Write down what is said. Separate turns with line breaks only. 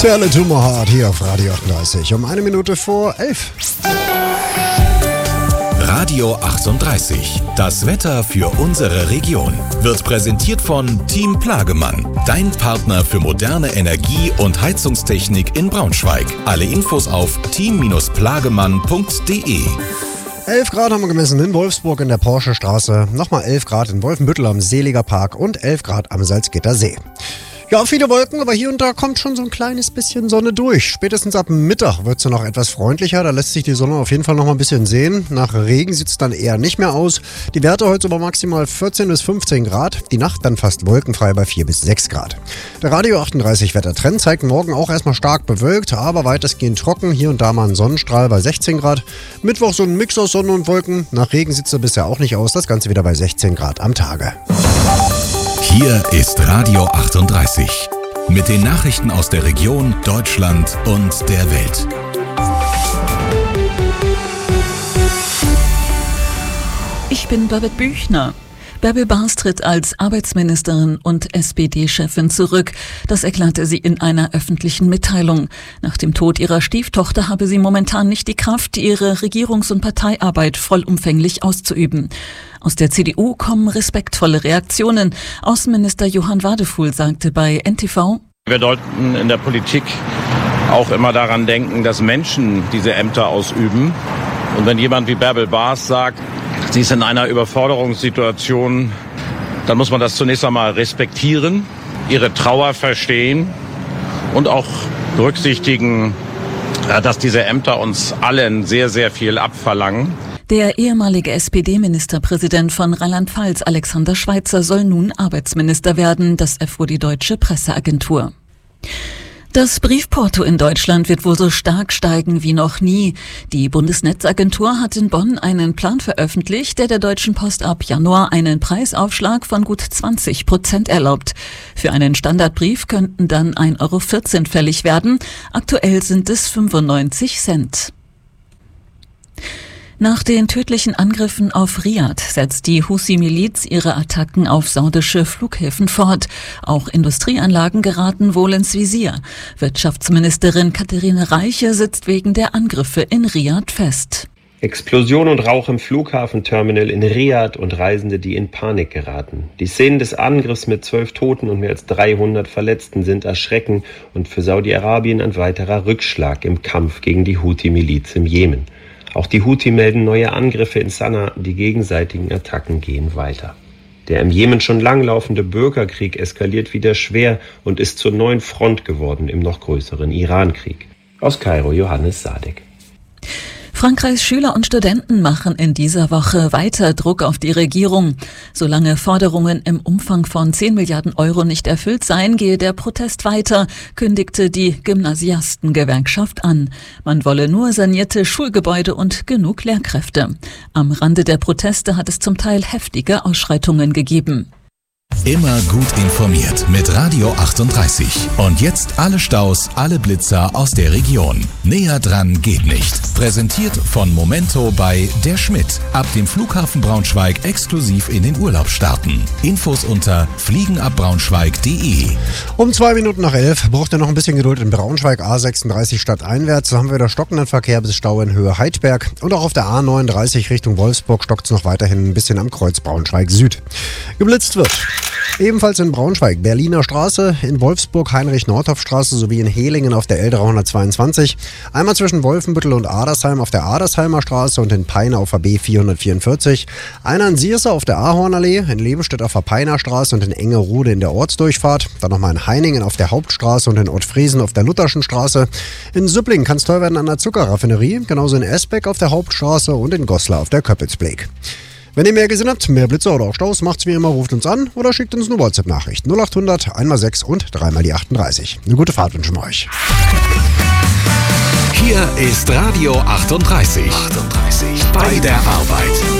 Tell It to My Heart hier auf Radio 38 um 1 Minute vor 11.
Radio 38, das Wetter für unsere Region, wird präsentiert von Team Plagemann, dein Partner für moderne Energie- und Heizungstechnik in Braunschweig. Alle Infos auf team-plagemann.de.
11 Grad haben wir gemessen in Wolfsburg in der Porschestraße, nochmal 11 Grad in Wolfenbüttel am Seliger Park und 11 Grad am Salzgitter See. Ja, viele Wolken, aber hier und da kommt schon so ein kleines bisschen Sonne durch. Spätestens ab Mittag wird es noch etwas freundlicher, da lässt sich die Sonne auf jeden Fall noch mal ein bisschen sehen. Nach Regen sieht es dann eher nicht mehr aus. Die Werte heute aber maximal 14 bis 15 Grad, die Nacht dann fast wolkenfrei bei 4 bis 6 Grad. Der Radio 38 Wettertrend zeigt morgen auch erstmal stark bewölkt, aber weitestgehend trocken, hier und da mal ein Sonnenstrahl bei 16 Grad. Mittwoch so ein Mix aus Sonne und Wolken, nach Regen sieht es bisher auch nicht aus, das Ganze wieder bei 16 Grad am Tage.
Hier ist Radio 38 mit den Nachrichten aus der Region, Deutschland und der Welt.
Ich bin Babette Büchner. Bärbel Baas tritt als Arbeitsministerin und SPD-Chefin zurück. Das erklärte sie in einer öffentlichen Mitteilung. Nach dem Tod ihrer Stieftochter habe sie momentan nicht die Kraft, ihre Regierungs- und Parteiarbeit vollumfänglich auszuüben. Aus der CDU kommen respektvolle Reaktionen. Außenminister Johann Wadefuhl sagte bei NTV:
Wir sollten in der Politik auch immer daran denken, dass Menschen diese Ämter ausüben. Und wenn jemand wie Bärbel Baas sagt, sie ist in einer Überforderungssituation, dann muss man das zunächst einmal respektieren, ihre Trauer verstehen und auch berücksichtigen, dass diese Ämter uns allen sehr, sehr viel abverlangen.
Der ehemalige SPD-Ministerpräsident von Rheinland-Pfalz, Alexander Schweitzer, soll nun Arbeitsminister werden. Das erfuhr die Deutsche Presseagentur. Das Briefporto in Deutschland wird wohl so stark steigen wie noch nie. Die Bundesnetzagentur hat in Bonn einen Plan veröffentlicht, der Deutschen Post ab Januar einen Preisaufschlag von gut 20% erlaubt. Für einen Standardbrief könnten dann 1,14 € fällig werden. Aktuell sind es 95 Cent. Nach den tödlichen Angriffen auf Riad setzt die Husi-Miliz ihre Attacken auf saudische Flughäfen fort. Auch Industrieanlagen geraten wohl ins Visier. Wirtschaftsministerin Katharina Reiche sitzt wegen der Angriffe in Riad fest.
Explosion und Rauch im Flughafenterminal in Riad und Reisende, die in Panik geraten. Die Szenen des Angriffs mit 12 Toten und mehr als 300 Verletzten sind erschreckend und für Saudi-Arabien ein weiterer Rückschlag im Kampf gegen die Houthi-Miliz im Jemen. Auch die Houthi melden neue Angriffe in Sanaa, die gegenseitigen Attacken gehen weiter. Der im Jemen schon langlaufende Bürgerkrieg eskaliert wieder schwer und ist zur neuen Front geworden im noch größeren Irankrieg. Aus Kairo Johannes Sadek.
Frankreichs Schüler und Studenten machen in dieser Woche weiter Druck auf die Regierung. Solange Forderungen im Umfang von 10 Milliarden € nicht erfüllt seien, gehe der Protest weiter, kündigte die Gymnasiastengewerkschaft an. Man wolle nur sanierte Schulgebäude und genug Lehrkräfte. Am Rande der Proteste hat es zum Teil heftige Ausschreitungen gegeben.
Immer gut informiert mit Radio 38. Und jetzt alle Staus, alle Blitzer aus der Region. Näher dran geht nicht. Präsentiert von Momento bei Der Schmidt. Ab dem Flughafen Braunschweig exklusiv in den Urlaub starten. Infos unter fliegenabbraunschweig.de.
Um 2 Minuten nach 11 braucht ihr noch ein bisschen Geduld in Braunschweig, A36 stadteinwärts. Da haben wir wieder stockenden Verkehr bis Stau in Höhe Heidberg. Und auch auf der A39 Richtung Wolfsburg stockt es noch weiterhin ein bisschen am Kreuz Braunschweig Süd. Geblitzt wird ebenfalls in Braunschweig, Berliner Straße, in Wolfsburg Heinrich-Nordhoff-Straße sowie in Hehlingen auf der L322. Einmal zwischen Wolfenbüttel und Adersheim auf der Adersheimer Straße und in Peine auf der B444. Einer in Sierse auf der Ahornallee, in Lebenstedt auf der Peiner Straße und in Engerode in der Ortsdurchfahrt. Dann nochmal in Heiningen auf der Hauptstraße und in Ottfriesen auf der Lutherschen Straße. In Süpplingen kann es teuer werden an der Zuckerraffinerie, genauso in Esbeck auf der Hauptstraße und in Goslar auf der Köppelsbeek. Wenn ihr mehr gesehen habt, mehr Blitzer oder auch Staus, macht's wie immer, ruft uns an oder schickt uns eine WhatsApp-Nachricht. 0800 1x6 und 3x die 38. Eine gute Fahrt wünschen wir euch.
Hier ist Radio 38. Bei der Arbeit.